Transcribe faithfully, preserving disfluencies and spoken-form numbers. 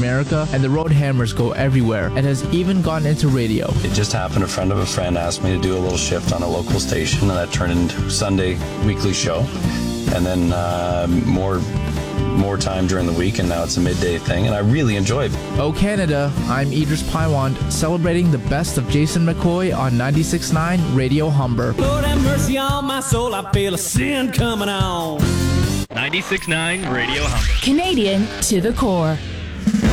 America, and the Road Hammers go everywhere, and has even gone into radio. It just happened, a friend of a friend asked me to do a little shift on a local station, and that turned into Sunday weekly show, and then uh, more more time during the week, and now it's a midday thing, and I really enjoy it. Oh Canada, I'm Idris Paiwand, celebrating the best of Jason McCoy on ninety-six point nine Radio Humber. Lord have mercy on my soul, I feel a sin coming on. ninety-six point nine Radio Humber. Canadian to the core.